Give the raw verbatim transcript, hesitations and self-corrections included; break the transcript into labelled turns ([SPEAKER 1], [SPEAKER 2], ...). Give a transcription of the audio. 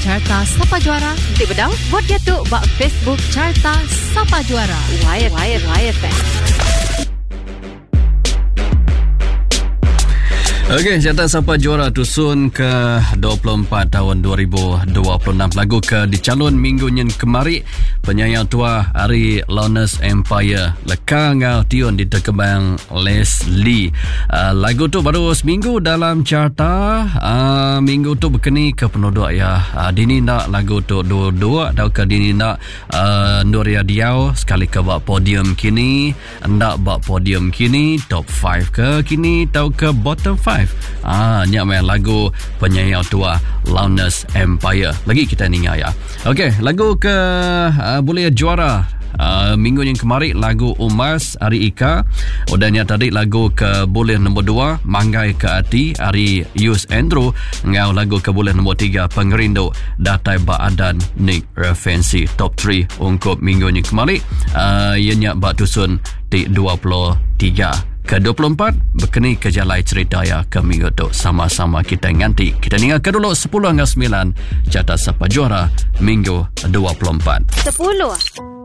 [SPEAKER 1] Carta Sapa Juara. Di bedau, buat dia tu bak Facebook Carta Sapa Juara. Wire, wire, wire fan.
[SPEAKER 2] Okey, Carta Sapa Juara tusun ke dua puluh empat tahun dua ribu dua puluh enam. Lagu ke dicalon minggu nyen kemari penyayang tua Ari Lowness Empire leka ngau tiun di terkembang Leslie. Uh, lagu tu baru seminggu dalam carta. Uh, minggu tu berkeni ke penduduk ya. Uh, dini nak lagu tu dua-dua atau ke dini nak uh, Nuria Diau sekali ke bak podium kini, ndak bak podium kini top lima ke kini atau ke bottom lima. Ah, nyak main lagu penyayang tua Lowness Empire. Lagi kita ninga ya. Okey, lagu ke uh, boleh juara uh, minggu yang kemarin lagu Umas Ari Ika. Udahnya tadi lagu ke boleh nombor dua Manggai ke Hati Ari Yus Andrew. Ngau lagu ke boleh nombor tiga Pengerindu Datai Baadan Nick Referensi top tiga untuk minggu yang kemarin. Uh, ianya bak tusun di dua puluh tiga ke dua puluh empat berkeni ke jalai cerita ya ke minggu tu sama-sama kita nganti. Kita dengarkan dulu sepuluh hingga sembilan Carta Sapa Juara minggu dua puluh empat.
[SPEAKER 1] sepuluh